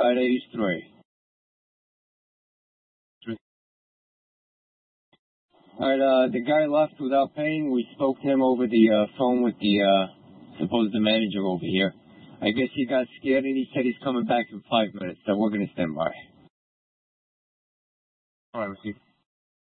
883. The guy left without paying. We spoke to him over the phone with the supposed manager over here. I guess he got scared and he said he's coming back in 5 minutes, so we're going to stand by. All right, receive.